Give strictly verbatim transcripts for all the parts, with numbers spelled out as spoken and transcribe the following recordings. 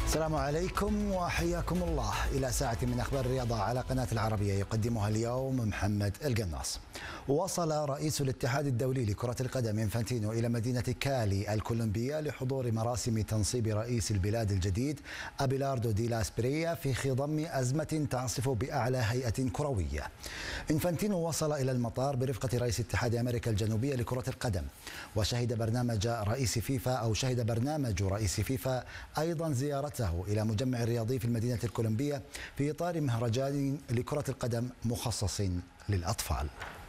السلام عليكم وحياكم الله إلى ساعة من أخبار الرياضة على قناة العربية يقدمها اليوم محمد القناص. وصل رئيس الاتحاد الدولي لكرة القدم إنفانتينو إلى مدينة كالي الكولومبية لحضور مراسم تنصيب رئيس البلاد الجديد أبيلاردو دي لاسبريا في خضم أزمة تعصف بأعلى هيئة كروية. إنفانتينو وصل إلى المطار برفقة رئيس اتحاد أمريكا الجنوبية لكرة القدم، وشهد برنامج رئيس فيفا أو شهد برنامج رئيس فيفا أيضا زيارته إلى مجمع رياضي في المدينة الكولومبية في إطار مهرجان لكرة القدم مخصص للأطفال.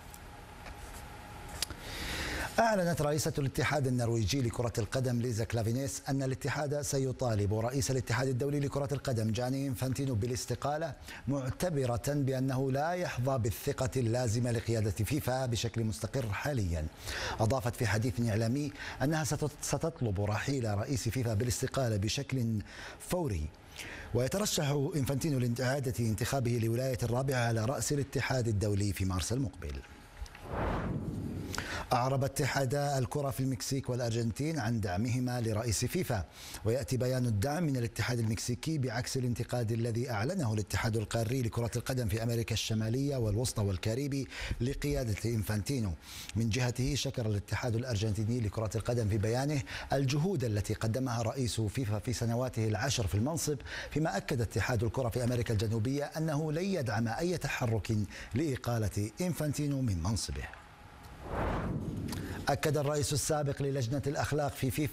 أعلنت رئيسة الاتحاد النرويجي لكرة القدم ليزا كلافينيس أن الاتحاد سيطالب رئيس الاتحاد الدولي لكرة القدم جاني إنفانتينو بالاستقالة، معتبرة بأنه لا يحظى بالثقة اللازمة لقيادة فيفا بشكل مستقر حاليا. أضافت في حديث إعلامي أنها ستطلب رحيل رئيس فيفا بالاستقالة بشكل فوري، ويترشح إنفانتينو لإعادة انتخابه لولاية الرابعة على رأس الاتحاد الدولي في مارس المقبل. أعرب اتحادا الكرة في المكسيك والأرجنتين عن دعمهما لرئيس فيفا، ويأتي بيان الدعم من الاتحاد المكسيكي بعكس الانتقاد الذي أعلنه الاتحاد القاري لكرة القدم في أمريكا الشمالية والوسطى والكاريبي لقيادة إنفانتينو. من جهته شكر الاتحاد الأرجنتيني لكرة القدم في بيانه الجهود التي قدمها رئيس فيفا في سنواته العشر في المنصب، فيما أكد اتحاد الكرة في أمريكا الجنوبية أنه لن يدعم أي تحرك لإقالة إنفانتينو من منصبه. أكد الرئيس السابق للجنة الأخلاق في فيفا